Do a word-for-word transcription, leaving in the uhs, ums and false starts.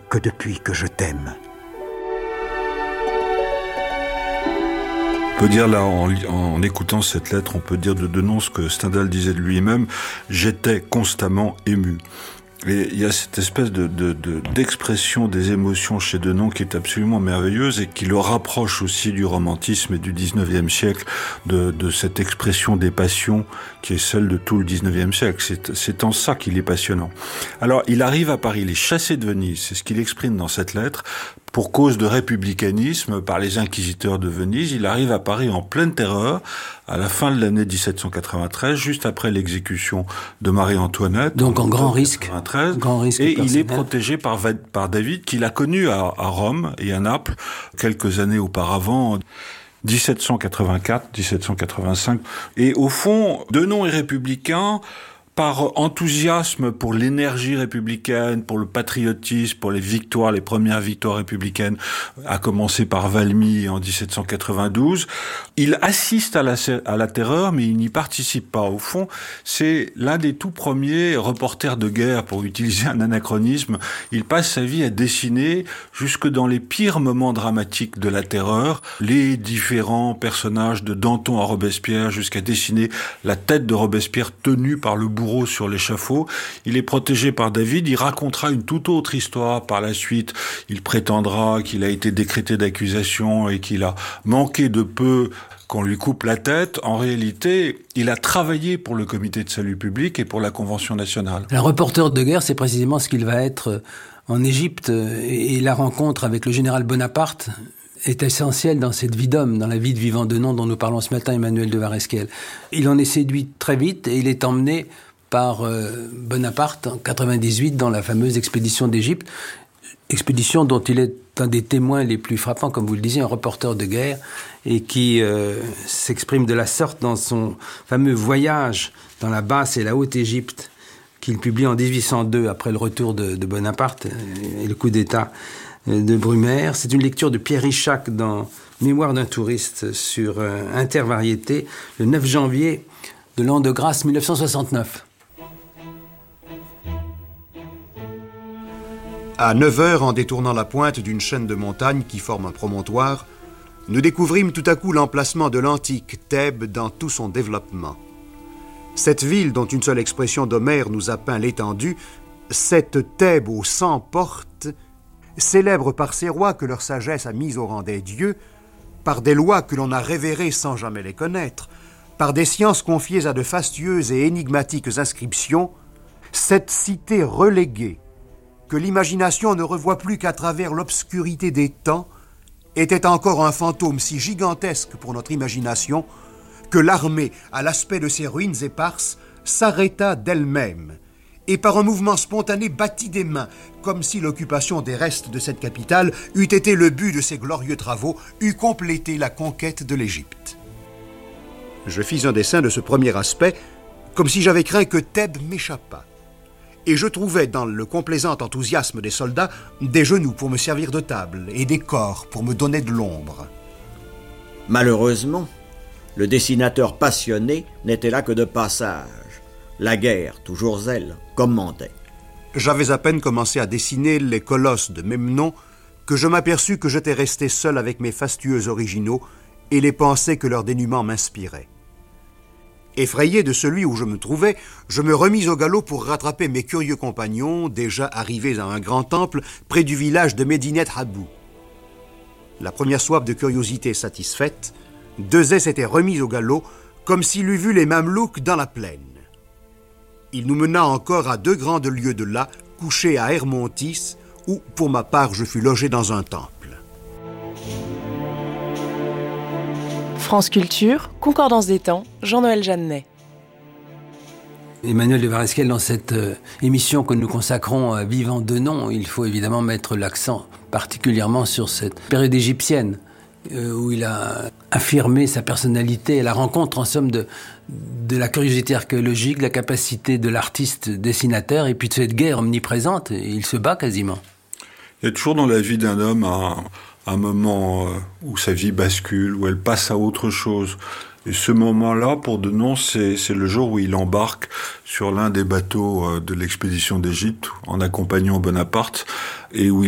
que depuis que je t'aime. On peut dire là, en, en écoutant cette lettre, on peut dire de Denon ce que Stendhal disait de lui-même, j'étais constamment ému. Et il y a cette espèce de, de, de, d'expression des émotions chez Denon qui est absolument merveilleuse et qui le rapproche aussi du romantisme et du dix-neuvième siècle, de, de cette expression des passions qui est celle de tout le dix-neuvième siècle. C'est, c'est en ça qu'il est passionnant. Alors, il arrive à Paris, il est chassé de Venise, c'est ce qu'il exprime dans cette lettre, pour cause de républicanisme par les inquisiteurs de Venise. Il arrive à Paris en pleine terreur, à la fin de l'année dix-sept cent quatre-vingt-treize, juste après l'exécution de Marie-Antoinette. Donc en grand risque. Grand risque et personnel. Il est protégé par, par David, qu'il a connu à, à Rome et à Naples quelques années auparavant. dix-sept cent quatre-vingt-quatre, dix-sept cent quatre-vingt-cinq. Et au fond, Denon est républicain par enthousiasme pour l'énergie républicaine, pour le patriotisme, pour les victoires, les premières victoires républicaines, à commencer par Valmy en dix-sept cent quatre-vingt-douze. Il assiste à la, à la terreur, mais il n'y participe pas. Au fond, c'est l'un des tout premiers reporters de guerre, pour utiliser un anachronisme. Il passe sa vie à dessiner, jusque dans les pires moments dramatiques de la terreur, les différents personnages de Danton à Robespierre, jusqu'à dessiner la tête de Robespierre tenue par le bourreau sur l'échafaud. Il est protégé par David. Il racontera une toute autre histoire par la suite. Il prétendra qu'il a été décrété d'accusation et qu'il a manqué de peu qu'on lui coupe la tête. En réalité, il a travaillé pour le Comité de salut public et pour la Convention nationale. Un reporter de guerre, c'est précisément ce qu'il va être en Égypte. Et la rencontre avec le général Bonaparte est essentielle dans cette vie d'homme, dans la vie de Vivant Denon dont nous parlons ce matin, Emmanuel de Varesquiel. Il en est séduit très vite et il est emmené par euh, Bonaparte en quatre-vingt-dix-huit dans la fameuse expédition d'Égypte, expédition dont il est un des témoins les plus frappants, comme vous le disiez, un reporter de guerre, et qui euh, s'exprime de la sorte dans son fameux voyage dans la basse et la haute Égypte, qu'il publie en dix-huit cent deux, après le retour de, de Bonaparte et le coup d'État de Brumaire. C'est une lecture de Pierre Richac dans Mémoire d'un touriste sur euh, Intervariété, le neuf janvier de l'an de grâce mille neuf cent soixante-neuf. À neuf heures, en détournant la pointe d'une chaîne de montagnes qui forme un promontoire, nous découvrîmes tout à coup l'emplacement de l'antique Thèbes dans tout son développement. Cette ville dont une seule expression d'Homère nous a peint l'étendue, cette Thèbes aux cent portes, célèbre par ses rois que leur sagesse a mis au rang des dieux, par des lois que l'on a révérées sans jamais les connaître, par des sciences confiées à de fastueuses et énigmatiques inscriptions, cette cité reléguée, que l'imagination ne revoit plus qu'à travers l'obscurité des temps, était encore un fantôme si gigantesque pour notre imagination que l'armée, à l'aspect de ces ruines éparses, s'arrêta d'elle-même et par un mouvement spontané battit des mains, comme si l'occupation des restes de cette capitale eût été le but de ses glorieux travaux, eût complété la conquête de l'Égypte. Je fis un dessin de ce premier aspect, comme si j'avais craint que Thèbes m'échappât. Et je trouvais dans le complaisant enthousiasme des soldats des genoux pour me servir de table et des corps pour me donner de l'ombre. Malheureusement, le dessinateur passionné n'était là que de passage. La guerre, toujours elle, commandait. J'avais à peine commencé à dessiner les colosses de même nom que je m'aperçus que j'étais resté seul avec mes fastueux originaux et les pensées que leur dénûment m'inspirait. Effrayé de celui où je me trouvais, je me remis au galop pour rattraper mes curieux compagnons, déjà arrivés à un grand temple près du village de Médinet Habou. La première soif de curiosité satisfaite, Dezay s'était remis au galop comme s'il eût vu les Mamelouks dans la plaine. Il nous mena encore à deux grandes lieues de là, couchés à Hermontis, où, pour ma part, je fus logé dans un temple. France Culture, Concordance des temps, Jean-Noël Jeannet. Emmanuel de Varesquiel, dans cette euh, émission que nous consacrons à Vivant Denon, il faut évidemment mettre l'accent particulièrement sur cette période égyptienne euh, où il a affirmé sa personnalité, la rencontre en somme de, de la curiosité archéologique, de la capacité de l'artiste dessinateur et puis de cette guerre omniprésente. Il se bat quasiment. Il y a toujours dans la vie d'un homme un, un moment où sa vie bascule, où elle passe à autre chose. Et ce moment-là, pour Denon, c'est, c'est le jour où il embarque sur l'un des bateaux de l'expédition d'Égypte en accompagnant Bonaparte et où